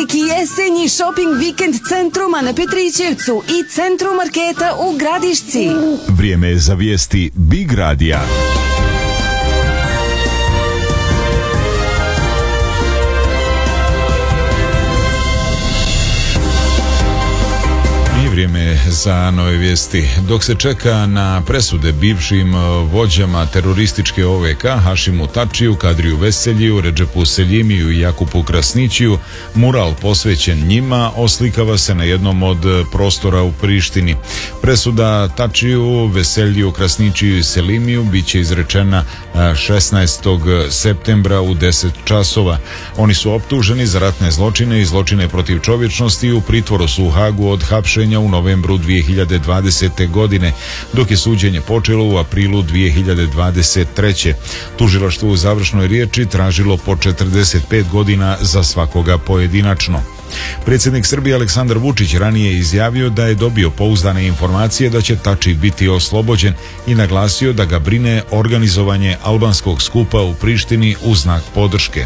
veliki jesenji shopping vikend Centruma na Petrićevcu i Centrum marketa u Gradišci. Vrijeme je za vijesti Big Radija. Vrijeme za nove vijesti. Dok se čeka na presude bivšim vođama terorističke OVK Hašimu Tačiju, Kadriju Veseljiju, Redžepu Seljimiju i Jakupu Krasnićiju, mural posvećen njima oslikava se na jednom od prostora u Prištini. Presuda Tačiju, Veseljiju, Krasnićiju i Selimiju biće izrečena 16. septembra u 10 časova. Oni su optuženi za ratne zločine i zločine protiv čovječnosti i u pritvoru su u Hagu od hapšenja u novembru 2020. godine, dok je suđenje počelo u aprilu 2023. Tužilaštvo u završnoj riječi tražilo po 45 godina za svakoga pojedinačno. Predsjednik Srbije Aleksandar Vučić ranije izjavio da je dobio pouzdane informacije da će Tači biti oslobođen i naglasio da ga brine organizovanje albanskog skupa u Prištini u znak podrške.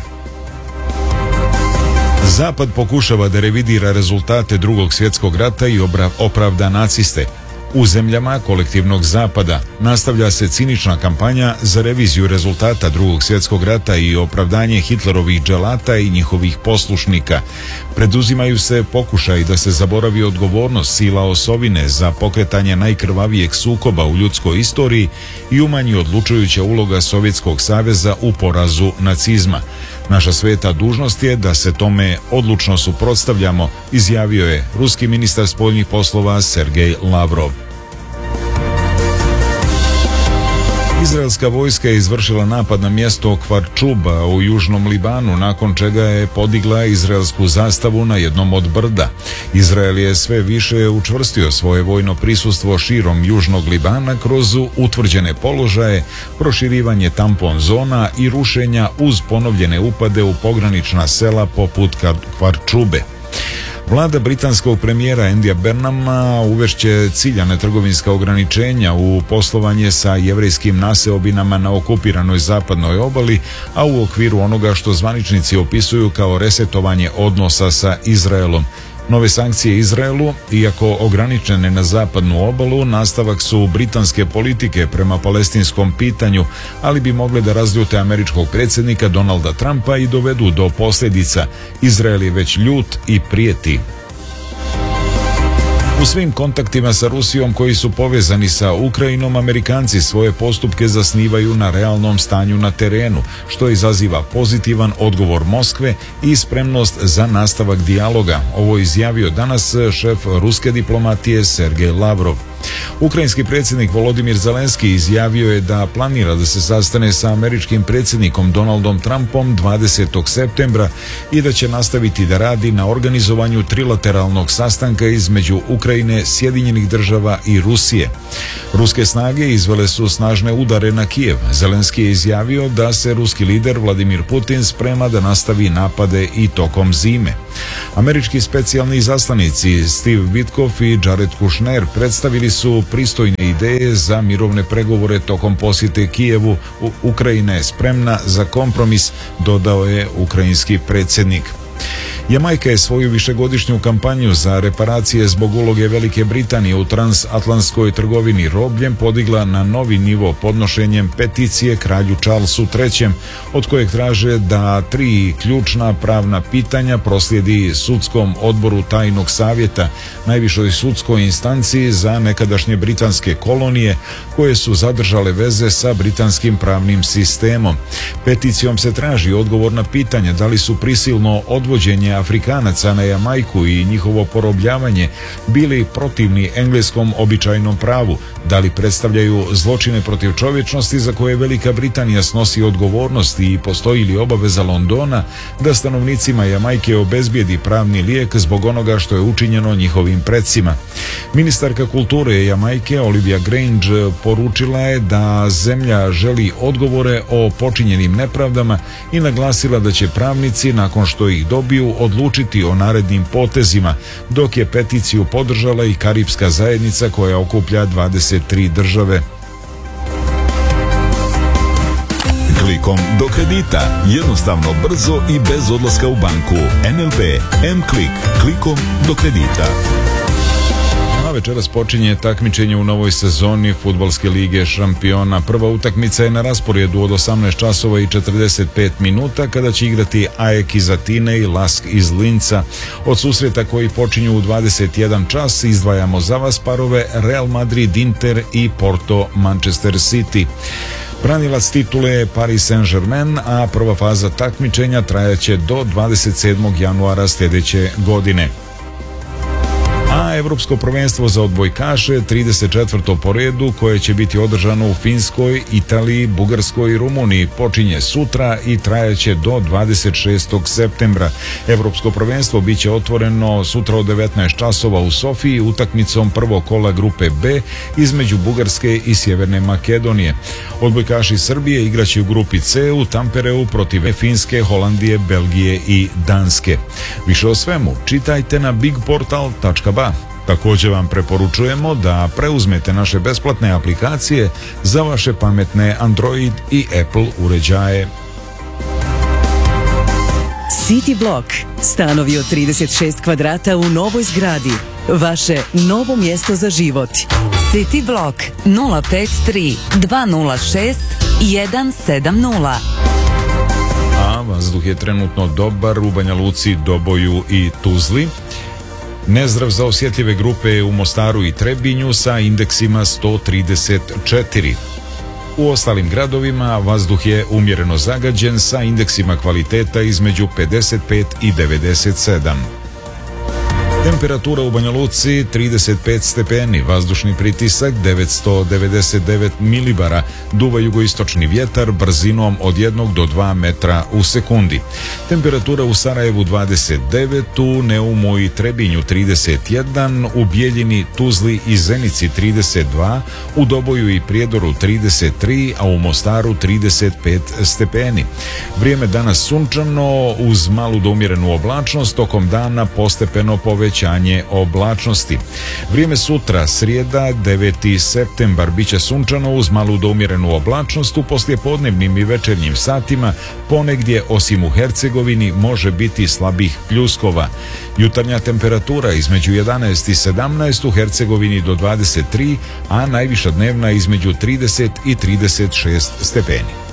Zapad pokušava da revidira rezultate Drugog svjetskog rata i opravda naciste. U zemljama kolektivnog zapada nastavlja se cinična kampanja za reviziju rezultata Drugog svjetskog rata i opravdanje Hitlerovih dželata i njihovih poslušnika. Preduzimaju se pokušaj da se zaboravi odgovornost sila osovine za pokretanje najkrvavijeg sukoba u ljudskoj istoriji i umanji odlučujuća uloga Sovjetskog saveza u porazu nacizma. Naša sveta dužnost je da se tome odlučno suprotstavljamo, izjavio je ruski ministar spoljnih poslova Sergej Lavrov. Izraelska vojska je izvršila napad na mjesto Kvarčuba u južnom Libanu, nakon čega je podigla izraelsku zastavu na jednom od brda. Izrael je sve više učvrstio svoje vojno prisustvo širom južnog Libana kroz utvrđene položaje, proširivanje tampon zona i rušenja uz ponovljene upade u pogranična sela poput Kvarčube. Vlada britanskog premijera Andyja Burnhama uvešće ciljane trgovinska ograničenja u poslovanje sa jevrejskim naseobinama na okupiranoj zapadnoj obali, a u okviru onoga što zvaničnici opisuju kao resetovanje odnosa sa Izraelom. Nove sankcije Izraelu, iako ograničene na zapadnu obalu, nastavak su britanske politike prema palestinskom pitanju, ali bi mogle da razljute američkog predsjednika Donalda Trumpa i dovedu do posljedica. Izrael je već ljut i prijeti. U svim kontaktima sa Rusijom koji su povezani sa Ukrajinom, Amerikanci svoje postupke zasnivaju na realnom stanju na terenu, što izaziva pozitivan odgovor Moskve i spremnost za nastavak dijaloga. Ovo je izjavio danas šef ruske diplomatije Sergej Lavrov. Ukrajinski predsjednik Volodimir Zelenski izjavio je da planira da se sastane sa američkim predsjednikom Donaldom Trumpom 20. septembra i da će nastaviti da radi na organizovanju trilateralnog sastanka između Ukrajine, Sjedinjenih država i Rusije. Ruske snage izvele su snažne udare na Kijev. Zelenski je izjavio da se ruski lider Vladimir Putin sprema da nastavi napade i tokom zime. Američki specijalni izaslanici Steve Witkoff i Jared Kushner predstavili su pristojne ideje za mirovne pregovore tokom posjete Kijevu. Ukrajina je spremna za kompromis, dodao je ukrajinski predsjednik. Jamajka je svoju višegodišnju kampanju za reparacije zbog uloge Velike Britanije u transatlantskoj trgovini robljem podigla na novi nivo podnošenjem peticije kralju Charlesu III, od kojeg traže da 3 ključna pravna pitanja proslijedi sudskom odboru tajnog savjeta, najvišoj sudskoj instanciji za nekadašnje britanske kolonije koje su zadržale veze sa britanskim pravnim sistemom. Peticijom se traži odgovor na pitanje da li su prisilno odvođenje Afrikanaca na Jamajku i njihovo porobljavanje bili protivni engleskom običajnom pravu, da li predstavljaju zločine protiv čovječnosti za koje Velika Britanija snosi odgovornost i postoji li obaveza Londona da stanovnicima Jamajke obezbijedi pravni lijek zbog onoga što je učinjeno njihovim predsima. Ministarka kulture Jamajke Olivia Grange poručila je da zemlja želi odgovore o počinjenim nepravdama i naglasila da će pravnici nakon što ih dobiju odlučiti o narednim potezima, dok je peticiju podržala i Karipska zajednica koja okuplja 23 države. klikom do kredita. Jednostavno, brzo i bez odlaska u banku. NLB M-Klik. Klikom do kredita. A večeras počinje takmičenje u novoj sezoni Fudbalske lige šampiona. Prva utakmica je na rasporedu od 18 časova i 45 minuta kada će igrati AEK iz Atine i LASK iz Linca. Od susreta koji počinju u 21 čas izdvajamo za vas parove Real Madrid Inter i Porto Manchester City. Branilac titule je Paris Saint-Germain, a prva faza takmičenja trajaće do 27. januara sljedeće godine. A Evropsko prvenstvo za odbojkaše 34. po redu koje će biti održano u Finskoj, Italiji, Bugarskoj i Rumuniji počinje sutra i trajaće do 26. septembra. Evropsko prvenstvo biće otvoreno sutra od 19 časova u Sofiji utakmicom prvog kola grupe B između Bugarske i Sjeverne Makedonije. Odbojkaši Srbije igraće u grupi C u Tampereu protiv Finske, Holandije, Belgije i Danske. Više o svemu čitajte na bigportal.ba. Također vam preporučujemo da preuzmete naše besplatne aplikacije za vaše pametne Android i Apple uređaje. City Block. Stanovi od 36 kvadrata u novoj zgradi. Vaše novo mjesto za život. City Block 053 206 170. A vazduh je trenutno dobar u Banja Luci, Doboju i Tuzli. Nezdrav za osjetljive grupe u Mostaru i Trebinju sa indeksima 134. U ostalim gradovima vazduh je umjereno zagađen sa indeksima kvaliteta između 55 i 97. Temperatura u Banja Luci 35 stepeni, vazdušni pritisak 999 milibara, duva jugoistočni vjetar brzinom od 1 do 2 metra u sekundi. Temperatura u Sarajevu 29, u Neumu i Trebinju 31, u Bijeljini, Tuzli i Zenici 32, u Doboju i Prijedoru 33, a u Mostaru 35 stepeni. Vrijeme danas sunčano uz malu do umjerenu oblačnost, tokom dana postepeno povećanje oblačnosti. Vrijeme sutra, srijeda, 9. septembar, biće sunčano uz malu do umjerenu oblačnost, u poslijepodnevnim i večernjim satima ponegdje osim u Hercegovini može biti slabih pljuskova. Jutarnja temperatura između 11 i 17, u Hercegovini do 23, a najviša dnevna između 30 i 36 stepeni.